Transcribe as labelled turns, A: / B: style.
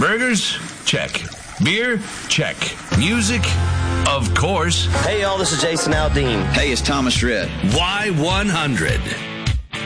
A: Burgers? Check. Beer? Check. Music? Of course.
B: Hey, y'all, this is Jason Aldean.
C: Hey, it's Thomas Rhett.
A: Y100.